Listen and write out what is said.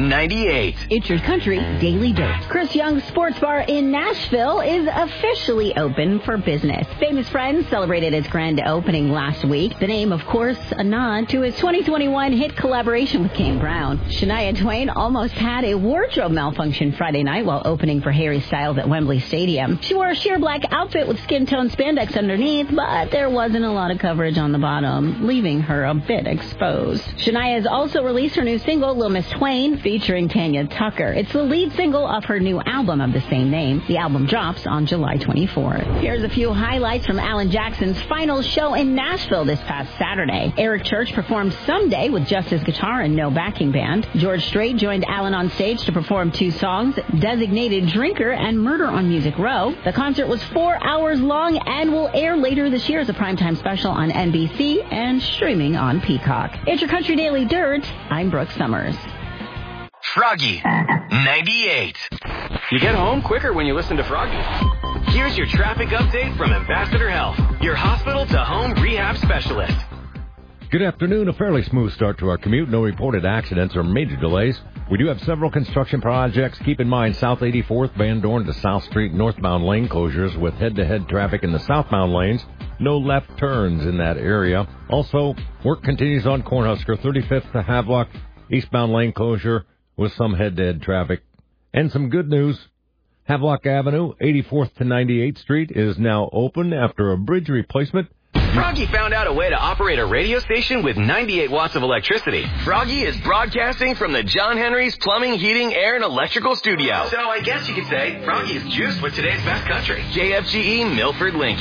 98. It's Your Country Daily Dirt. Chris Young's Sports Bar in Nashville is officially open for business. Famous Friends celebrated its grand opening last week. The name, of course, a nod to his 2021 hit collaboration with Kane Brown. Shania Twain almost had a wardrobe malfunction Friday night while opening for Harry Styles at Wembley Stadium. She wore a sheer black outfit with skin-tone spandex underneath, but there wasn't a lot of coverage on the bottom, leaving her a bit exposed. Shania has also released her new single, Little Miss Twain, featuring Tanya Tucker. It's the lead single of her new album of the same name. The album drops on July 24th. Here's a few highlights from Alan Jackson's final show in Nashville this past Saturday. Eric Church performed Someday with just his guitar and no backing band. George Strait joined Alan on stage to perform two songs, Designated Drinker and Murder on Music Row. The concert was 4 hours long and will air later this year as a primetime special on NBC and streaming on Peacock. It's Your Country Daily Dirt. I'm Brooke Summers. Froggy 98. You get home quicker when you listen to Froggy. Here's your traffic update from Ambassador Health, your hospital-to-home rehab specialist. Good afternoon. A fairly smooth start to our commute. No reported accidents or major delays. We do have several construction projects. Keep in mind, South 84th, Van Dorn to South Street, northbound lane closures with head-to-head traffic in the southbound lanes. No left turns in that area. Also, work continues on Cornhusker, 35th to Havelock, eastbound lane closure with some head-to-head traffic. And some good news. Havelock Avenue, 84th to 98th Street, is now open after a bridge replacement. Froggy found out a way to operate a radio station with 98 watts of electricity. Froggy is broadcasting from the John Henry's Plumbing, Heating, Air, and Electrical Studio. So I guess you could say Froggy is juiced with today's best country. JFGE Milford Lincoln.